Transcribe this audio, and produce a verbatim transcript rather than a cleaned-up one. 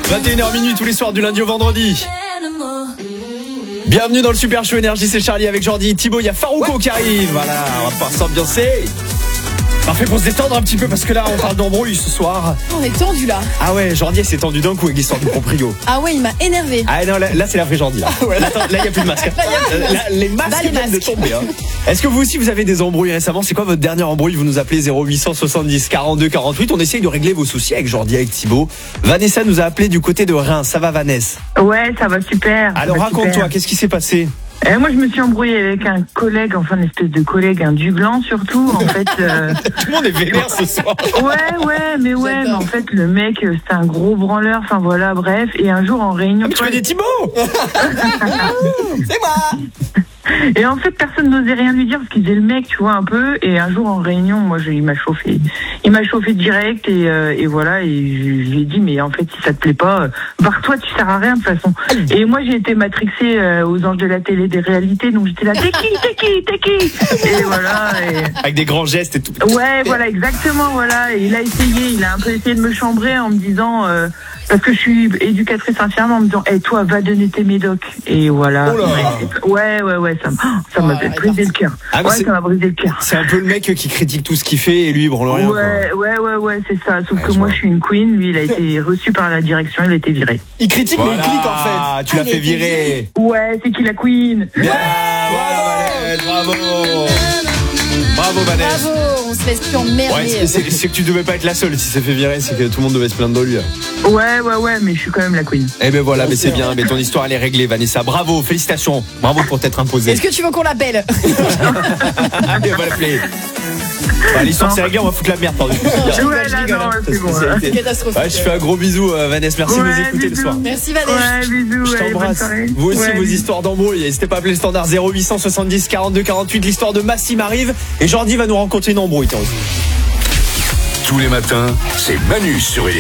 vingt et une heures minuit tous les soirs du lundi au vendredi. Bienvenue dans le Super Show Énergie, c'est Charlie avec Jordi, Thibaut, il y a Farouko ouais. qui arrive. Voilà, on va pouvoir s'ambiancer. Parfait pour se détendre un petit peu parce que là on parle d'embrouille ce soir. On est tendu là. Ah ouais, Jordi s'est tendu d'un coup avec l'histoire du proprio. Ah ouais, il m'a énervé. Ah non, là, là c'est la vraie Jordi. Là, ah ouais. là il n'y a plus de masque. Là, y a plus de masque. Là, les masques bah, les viennent masques. de tomber. Hein. Est-ce que vous aussi vous avez des embrouilles récemment? C'est quoi votre dernière embrouille? Vous nous appelez zéro huit cent soixante-dix quarante-deux quarante-huit. On essaye de régler vos soucis avec Jordi, avec Thibaut. Vanessa nous a appelé du côté de Reims. Ça va Vanessa? Ouais, ça va super. Alors raconte-toi, qu'est-ce qui s'est passé? Euh, moi, je me suis embrouillée avec un collègue, enfin une espèce de collègue, un Duglan surtout. En fait, euh... tout le monde est vénère ce soir. Ouais, ouais, mais ouais, mais en fait, le mec, c'était un gros branleur. Enfin voilà, bref. Et un jour en réunion, ah, mais tu connais Thibaut? C'est moi. Et en fait, personne n'osait rien lui dire parce qu'il faisait le mec, tu vois, un peu. Et un jour en réunion, moi, je, il m'a chauffé. Il m'a chauffé direct et, euh, et voilà. Et je, je lui ai dit, mais en fait, si ça te plaît pas, euh, barre-toi, tu sers à rien de toute façon. Et moi, j'ai été matrixée euh, aux anges de la télé des réalités. Donc j'étais là, t'es qui, t'es qui, t'es qui? Et voilà. Et... avec des grands gestes et tout. Ouais, voilà, exactement, voilà. Et il a essayé, il a un peu essayé de me chambrer en me disant... Euh, parce que je suis éducatrice infirmière en me disant, hey, toi, va donner tes médocs. Et voilà. Ouais, ouais, ouais, ça, ça m'a oh, brisé le cœur. Ah, ouais, ça m'a brisé le cœur. C'est un peu le mec qui critique tout ce qu'il fait et lui, il branle rien. Ouais, quoi. ouais, ouais, ouais, c'est ça. Sauf ouais, que moi, je suis une queen. Lui, il a été reçu par la direction, il a été viré. Il critique, voilà. Mais il clique, en fait. Ah, tu l'as fait virer. Ouais, c'est qui la queen? Bien, voilà, bravo. Bravo, Vanessa. Bravo, on se laisse plus emmerder. Ouais, c'est, c'est que tu devais pas être la seule. Si c'est fait virer, c'est que tout le monde devait se plaindre de lui. Ouais, ouais, ouais, mais je suis quand même la queen. Eh ben voilà, mais c'est bien. Mais ton histoire, elle est réglée, Vanessa. Bravo, félicitations. Bravo pour t'être imposée. Est-ce que tu veux qu'on l'appelle? Allez, on va l'appeler. Bah, l'histoire c'est réglé, on va foutre la merde par dessus. Ouais, là, non, hein, c'est bon. C'est catastrophique. Ouais, je fais un gros bisou, euh, Vanessa. Merci ouais, de nous écouter bisous. le soir. Merci, Vanessa. Ouais, bisous. Je t'embrasse. Vous aussi, ouais, vos bisous. Histoires d'embrouille. N'hésitez pas à appeler le standard zéro huit cent soixante-dix quarante-deux quarante-huit. L'histoire de Massim arrive. Et Jordi va nous rencontrer une embrouille. Tous les matins, c'est Manu sur